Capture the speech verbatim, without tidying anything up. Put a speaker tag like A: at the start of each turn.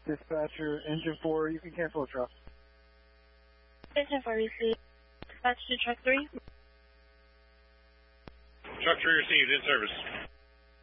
A: Dispatcher, engine four, you can cancel the truck.
B: Engine four received. Dispatch to truck three.
C: Truck three received, in service.